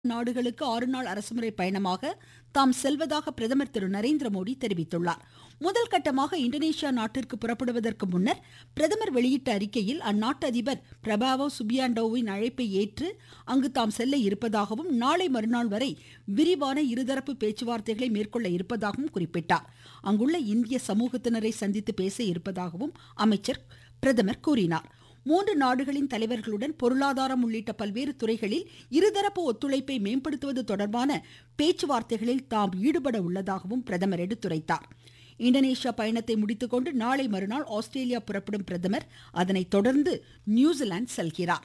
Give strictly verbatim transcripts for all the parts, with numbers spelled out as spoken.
நாடுகளுக்கு ஆறு நாள் அரசுமுறை பயணமாக தாம் செல்வதாக பிரதமர் திரு நரேந்திர மோடி தெரிவித்துள்ளார். முதல் கட்டமாக இந்தோனேஷியா நாட்டிற்கு புறப்படுவதற்கு முன்னர் பிரதமர் வெளியிட்ட அறிக்கையில் அந்நாட்டு அதிபர் பிரபாவோ சுபியாண்டோவின் அழைப்பை ஏற்று அங்கு தாம் செல்ல இருப்பதாகவும் நாளை மறுநாள் வரை விரிவான இருதரப்பு பேச்சுவார்த்தைகளை மேற்கொள்ள இருப்பதாகவும் குறிப்பிட்டார். அங்குள்ள இந்திய சமூகத்தினரை சந்தித்து பேச இருப்பதாகவும் அமைச்சர் பிரதமர் கூறினார். மூன்று நாடுகளின் தலைவர்களுடன் பொருளாதாரம் உள்ளிட்ட பல்வேறு துறைகளில் இருதரப்பு ஒத்துழைப்பை மேம்படுத்துவது தொடர்பான பேச்சுவார்த்தைகளில் தாம் ஈடுபட உள்ளதாகவும் பிரதமர் எடுத்துரைத்தார். இந்தோனேஷியா பயணத்தை முடித்துக்கொண்டு நாளை மறுநாள் ஆஸ்திரேலியா புறப்படும் பிரதமர் அதனைத் தொடர்ந்து நியூசிலாந்து செல்கிறார்.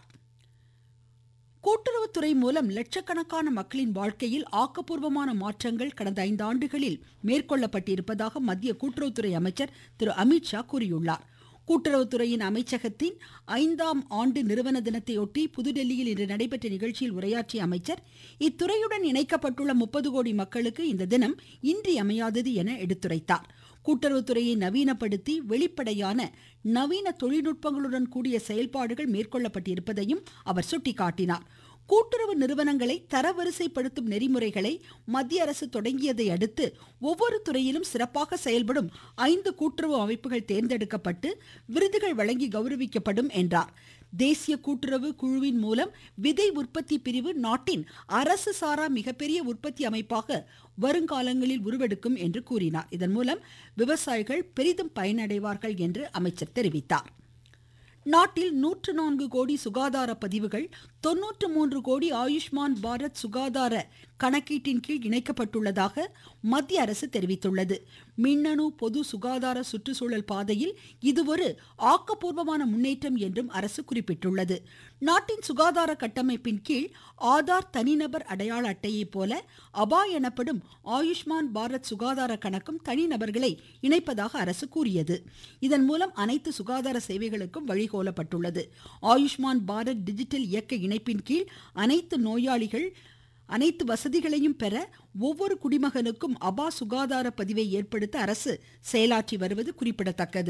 கூட்டுறவுத்துறை மூலம் லட்சக்கணக்கான மக்களின் வாழ்க்கையில் ஆக்கப்பூர்வமான மாற்றங்கள் கடந்த ஐந்து ஆண்டுகளில் மேற்கொள்ளப்பட்டிருப்பதாக மத்திய கூட்டுறவுத்துறை அமைச்சர் திரு அமித்ஷா கூறியுள்ளார். கூட்டுறவுத்துறையின் அமைச்சகத்தின் ஐந்தாம் ஆண்டு நிறுவன தினத்தையொட்டி புதுடெல்லியில் இன்று நடைபெற்ற நிகழ்ச்சியில் உரையாற்றிய அமைச்சர், இத்துறையுடன் இணைக்கப்பட்டுள்ள முப்பது கோடி மக்களுக்கு இந்த தினம் இன்றியமையாதது என எடுத்துரைத்தார். கூட்டுறவுத்துறையை நவீனப்படுத்தி வெளிப்படையான நவீன தொழில்நுட்பங்களுடன் கூடிய செயல்பாடுகள் மேற்கொள்ளப்பட்டிருப்பதையும் அவர் சுட்டிக்காட்டினார். கூட்டுறவு நிறுவனங்களை தரவரிசைப்படுத்தும் நெறிமுறைகளை மத்திய அரசு தொடங்கியதை அடுத்து ஒவ்வொரு துறையிலும் சிறப்பாக செயல்படும் ஐந்து கூட்டுறவு அமைப்புகள் தேர்ந்தெடுக்கப்பட்டு விருதுகள் வழங்கி கௌரவிக்கப்படும் என்றார். தேசிய கூட்டுறவு குழுவின் மூலம் விதை உற்பத்தி பிரிவு நாட்டின் அரசு சாரா மிகப்பெரிய உற்பத்தி அமைப்பாக வருங்காலங்களில் உருவெடுக்கும் என்று கூறினார். இதன் மூலம் விவசாயிகள் பெரிதும் பயனடைவார்கள் என்று அமைச்சர் தெரிவித்தார். நாட்டில் நூற்று நான்கு கோடி சுகாதார பதிவுகள், தொன்னூற்று மூன்று கோடி ஆயுஷ்மான் பாரத் சுகாதார கணக்கீட்டின் கீழ் இணைக்கப்பட்டுள்ளதாக மத்திய அரசு தெரிவித்துள்ளது. மின்னணு பொது சுகாதார சுற்றுச்சூழல் பாதையில் இது ஒரு ஆக்கப்பூர்வமான முன்னேற்றம் என்றும் அரசு குறிப்பிட்டுள்ளது. நாட்டின் சுகாதார கட்டமைப்பின் கீழ் ஆதார் தனிநபர் அடையாள அட்டையை போல அபா எனப்படும் ஆயுஷ்மான் பாரத் சுகாதார கணக்கும் தனிநபர்களை இணைப்பதாக அரசு கூறியது. இதன் மூலம் அனைத்து சுகாதார சேவைகளுக்கும் வழிகோலப்பட்டுள்ளது. ஆயுஷ்மான் பாரத் டிஜிட்டல் இயக்க இணைப்பின் கீழ் அனைத்து நோயாளிகள் அனைத்து வசதிகளையும் பெற ஒவ்வொரு குடிமகனுக்கும் அபா சுகாதார பதிவை ஏற்படுத்த அரசு செயலாற்றி வருவது குறிப்பிடத்தக்கது.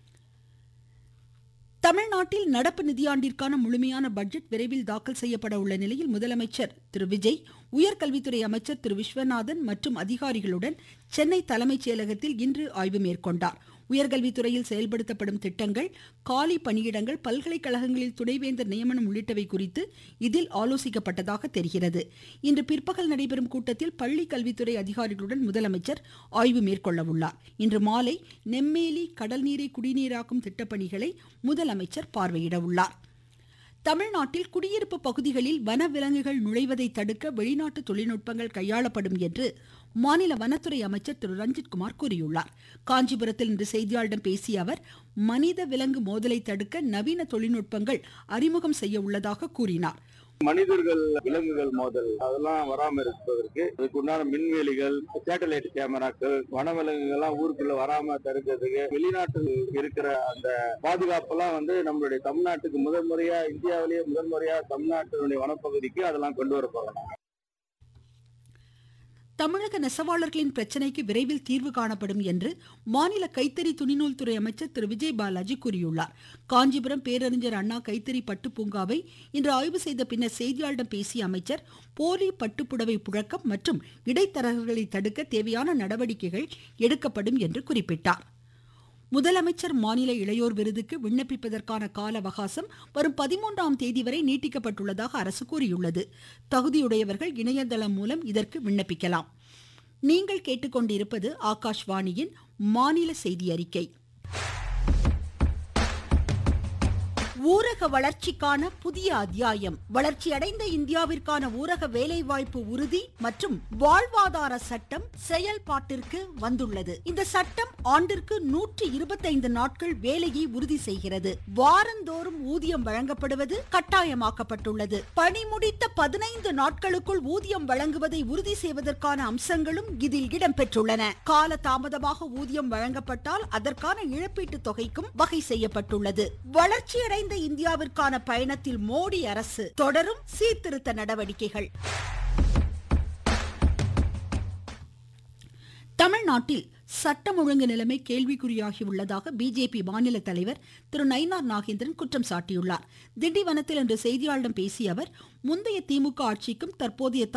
தமிழ்நாட்டில் நடப்பு நிதியாண்டிற்கான முழுமையான பட்ஜெட் விரைவில் தாக்கல் செய்யப்பட உள்ள நிலையில் முதலமைச்சர் திரு விஜய், உயர்கல்வித்துறை அமைச்சர் திரு விஸ்வநாதன் மற்றும் அதிகாரிகளுடன் சென்னை தலைமைச் செயலகத்தில் இன்று ஆய்வு மேற்கொண்டார். உயர்கல்வித்துறையில் செயல்படுத்தப்படும் திட்டங்கள், காலி பணியிடங்கள், பல்கலைக்கழகங்களில் துணைவேந்தர் நியமனம் உள்ளிட்டவை குறித்து இதில் ஆலோசிக்கப்பட்டதாக தெரிகிறது. இன்று பிற்பகல் நடைபெறும் கூட்டத்தில் பள்ளி கல்வித்துறை அதிகாரிகளுடன் முதலமைச்சர் ஆய்வு மேற்கொள்ள உள்ளார். இன்று மாலை நெம்மேலி கடல் நீரை குடிநீராக்கும் திட்டப்பணிகளை முதலமைச்சர் பார்வையிட உள்ளார். தமிழ்நாட்டில் குடியிருப்பு பகுதிகளில் வனவிலங்குகள் நுழைவதை தடுக்க வெளிநாட்டு தொழில்நுட்பங்கள் கையாளப்படும் என்று மாநில வனத்துறை அமைச்சர் திரு ரஞ்சித்குமார் கூறியுள்ளார். காஞ்சிபுரத்தில் இன்று செய்தியாளர்களிடம் பேசிய அவர், மனித விலங்கு மோதலை தடுக்க நவீன தொழில்நுட்பங்கள் அறிமுகம் செய்ய உள்ளதாக கூறினார். மனிதர்கள் விலங்குகள் மோதல் அதெல்லாம் வராம இருப்பதற்கு அதுக்கு உண்டான மின்வேலிகள், சேட்டலைட் கேமராக்கள், வனவிலங்குகள்லாம் ஊருக்குள்ள வராம தடுக்கிறதுக்கு வெளிநாட்டில் இருக்கிற அந்த பாதுகாப்பெல்லாம் வந்து நம்மளுடைய தமிழ்நாட்டுக்கு முதல் முறையா, இந்தியாவிலேயே முதல் முறையா தமிழ்நாட்டினுடைய வனப்பகுதிக்கு அதெல்லாம் கொண்டு வரப்போறாங்க. தமிழக நெசவாளர்களின் பிரச்சனைக்கு விரைவில் தீர்வு காணப்படும் என்று மாநில கைத்தறி துணிநூல் துறை அமைச்சர் திரு விஜய் பாலாஜி கூறியுள்ளார். காஞ்சிபுரம் பேரறிஞர் அண்ணா கைத்தறி பட்டு பூங்காவை இன்று ஆய்வு செய்த பின்னர் செய்தியாளர்களிடம் பேசிய அமைச்சர், போலி பட்டுப்புடவை புழக்கம் மற்றும் இடைத்தரகர்களை தடுக்க தேவையான நடவடிக்கைகள் எடுக்கப்படும் என்று குறிப்பிட்டார். முதலமைச்சர் மாநில இளையோர் விருதுக்கு விண்ணப்பிப்பதற்கான கால அவகாசம் வரும் பதிமூன்றாம் தேதி வரை நீட்டிக்கப்பட்டுள்ளதாக அரசு கூறியுள்ளது. தகுதியுடையவர்கள் இணையதளம் மூலம் இதற்கு விண்ணப்பிக்கலாம். நீங்கள் கேட்டுக்கொண்டிருப்பது ஆகாஷ்வாணியின் மாநில செய்தி அறிக்கை. ஊரக வளர்ச்சிக்கான புதிய அத்தியாயம். வளர்ச்சியடைந்த இந்தியாவிற்கான ஊரக வேலைவாய்ப்பு உறுதி மற்றும் வாழ்வாதார சட்டம் செயல்பாட்டிற்கு வந்துள்ளது. இந்த சட்டம் ஆண்டிற்கு நூற்றி இருபத்தைந்து நாட்கள் வேலையை உறுதி செய்கிறது. வாரந்தோறும் ஊதியம் வழங்கப்படுவது கட்டாயமாக்கப்பட்டுள்ளது. பணி முடித்த பதினைந்து நாட்களுக்குள் ஊதியம் வழங்குவதை உறுதி செய்வதற்கான அம்சங்களும் இதில் இடம்பெற்றுள்ளன. கால தாமதமாக ஊதியம் வழங்கப்பட்டால் அதற்கான இழப்பீட்டு தொகைக்கும் வகை செய்யப்பட்டுள்ளது. வளர்ச்சியடைந்த இந்தியாவிற்கான பயணத்தில் மோடி அரசு தொடரும் சீர்திருத்த நடவடிக்கைகள். தமிழ்நாட்டில் சட்டம் ஒழுங்கு நிலைமை கேள்விக்குறியாகியுள்ளதாக பிஜேபி மாநில தலைவர் திரு நயினார் நாகேந்திரன் குற்றம் சாட்டியுள்ளார். திண்டிவனத்தில் இன்று செய்தியாளர்களிடம் பேசிய அவர், முந்தைய திமுக ஆட்சிக்கும் தற்போதைய